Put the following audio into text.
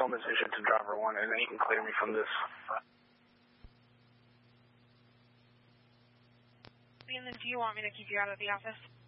summons issued to driver 1, and then you can clear me from this. And then do you want me to keep you out of the office?